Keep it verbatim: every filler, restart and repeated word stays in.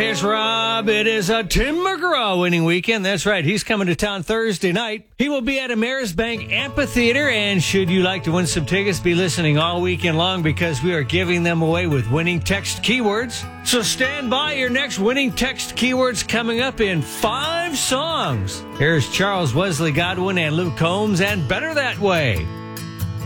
It's Rob. It is a Tim McGraw winning weekend. That's right. He's coming to town Thursday night. He will be at Amerisbank Amphitheater. And should you like to win some tickets, be listening all weekend long because we are giving them away with winning text keywords. So stand by. Your next winning text keywords coming up in five songs. Here's Charles Wesley Godwin and Luke Combs and Better That Way.